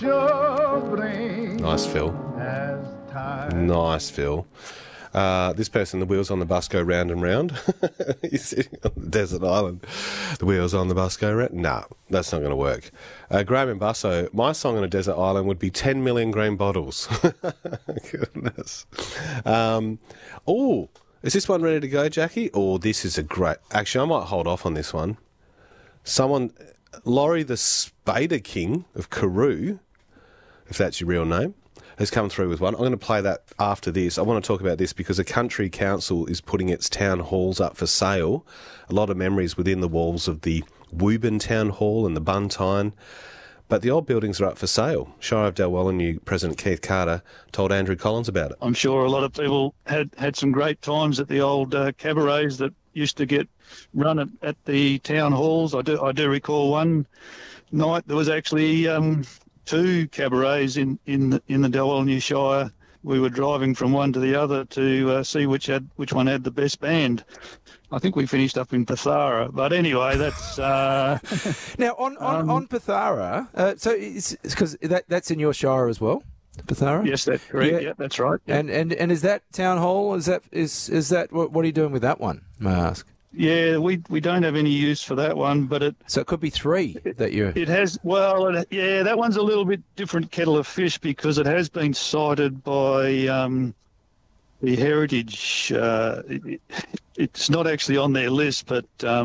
Nice, Phil. Nice, Phil. This person, the wheels on the bus go round and round. He's sitting on the desert island. The wheels on the bus go round. Nah, that's not going to work. Graham and Busso, my song on a desert island would be 10 million green bottles. Goodness. Is this one ready to go, Jackie? This is a great... Actually, I might hold off on this one. Laurie the Spader King of Karoo, if that's your real name, has come through with one. I'm going to play that after this. I want to talk about this because a country council is putting its town halls up for sale. A lot of memories within the walls of the Woburn Town Hall and the Buntine. But the old buildings are up for sale. Shire of Dalwallinu President Keith Carter told Andrew Collins about it. I'm sure a lot of people had some great times at the old cabarets that used to get run at the town halls. I do recall one night there was actually two cabarets in the Dalwallinu Shire. We were driving from one to the other to see which one had the best band. I think we finished up in Pathara, but anyway, that's now on Pathara. So it's because that's in your shire as well, Pathara. Yes, that's correct. Yeah, that's right. Yeah. And is that town hall? Is that what are you doing with that one? May I ask? Yeah, we don't have any use for that one, but so it could be three that you. It has that one's a little bit different kettle of fish because it has been cited by the Heritage. It's not actually on their list, but